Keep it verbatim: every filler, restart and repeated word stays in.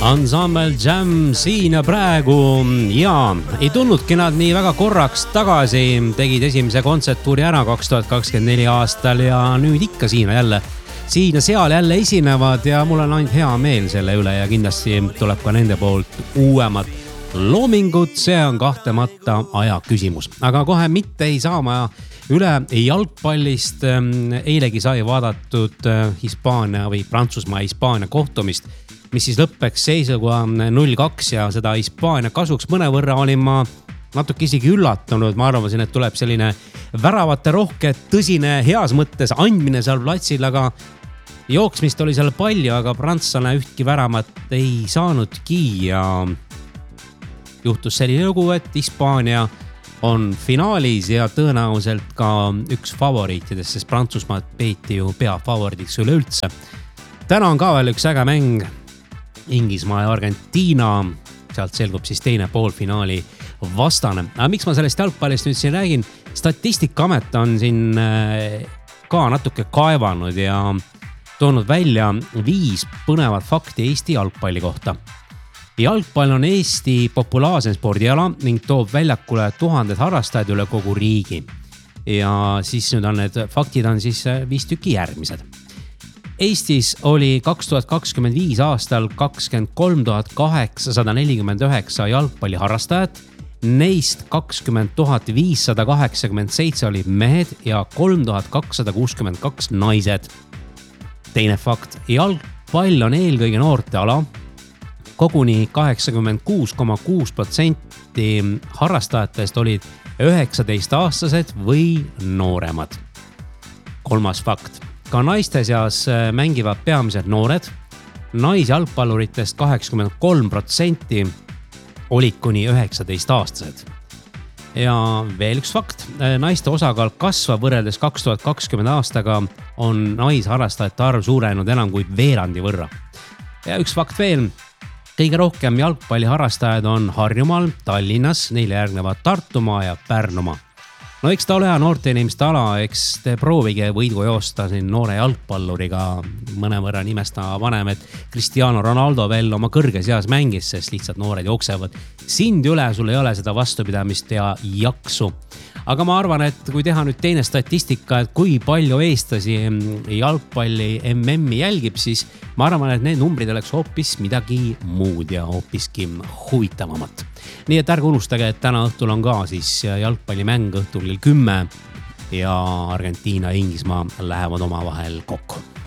Ensemble Jam siin ja praegu ja ei tulnudki nad nii väga korraks tagasi, tegid esimese kontserttuuri ära kaks tuhat kakskümmend neli aastal ja nüüd ikka siin jälle, siin ja seal jälle esinevad ja mul on ainult hea meel selle üle ja kindlasti tuleb ka nende poolt uuemat loomingut, see on kahtlemata aja küsimus. Aga kohe mitte ei saa ma üle jalgpallist, eilegi sai vaadatud Hispaania või Prantsusmaa Hispaania kohtumist, mis siis lõppeks seisuga null kaks ja seda Hispaania kasuks mõnevõrra olin ma natuke isegi üllatunud. Ma arvasin, et tuleb selline väravate rohke, tõsine heas mõttes andmine seal platsil, aga jooksmist oli seal palju, aga prantslane ühtki väramat ei saanudki ja juhtus selline lugu, et Hispaania on finaalis ja tõenäoliselt ka üks favoriitidest, sest Prantsusmaad peeti ju peafavoridiks üleüldse. Täna on ka veel üks äge mäng Inglismaa ja Argentiina, sealt selgub siis teine poolfinaali vastane. Aga miks ma sellest jalgpallist nüüd siin räägin? Statistikaamet on siin ka natuke kaevanud ja toonud välja viis põnevat fakti Eesti jalgpalli kohta. Jalgpall on Eesti populaarsen spordiala ning toob väljakule tuhanded harrastajad üle kogu riigi. Ja siis nüüd on need faktid on siis viis tükki järgmised. Eestis oli kaks tuhat kakskümmend viis aastal kakskümmend kolm tuhat kaheksasada nelikümmend üheksa jalgpalliharrastajat. Neist kakskümmend tuhat viissada kaheksakümmend seitse oli mehed ja kolm tuhat kakssada kuuskümmend kaks naised. Teine fakt, jalgpall on eelkõige noorte ala. Koguni kaheksakümmend kuus koma kuus protsenti harrastajatest olid üheksateist aastased või nooremad. Kolmas fakt. Ka naiste seas mängivad peamiselt noored. Naisjalgpalluritest kaheksakümmend kolm protsenti olid kuni üheksateist aastased. Ja veel üks fakt. Naiste osakaal kasvab võrreldes kaks tuhat kakskümmend aastaga on naisharrastajate arv suurenenud enam kui veerandi võrra. Ja üks fakt veel. Kõige rohkem jalgpalliharrastajad on Harjumaal, Tallinnas, neile järgnevad Tartumaa ja Pärnumaa. No eks ta ole hea noorte inimeste ala, eks te proovige võidu joosta siin noore jalgpalluriga mõnevõrra nimesta vanem, et Cristiano Ronaldo veel oma kõrges eas mängis, sest lihtsalt noored jooksevad sind üle, sul ei ole seda vastupidamist ja jaksu. Aga ma arvan, et kui teha nüüd teine statistika, et kui palju eestlasi jalgpalli M M-i jälgib, siis ma arvan, et need numbrid oleks hoopis midagi muud ja hoopiski huvitavamat. Nii et ärge unustage, et täna õhtul on ka siis jalgpallimäng õhtul kümme ja Argentiina ja Inglismaa lähevad oma vahel kokku.